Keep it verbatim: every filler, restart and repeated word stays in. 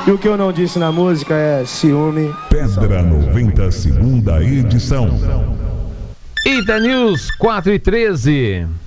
E o que eu não disse na música é ciúme. Pedra noventa, segunda edição. Ita News quatro e treze.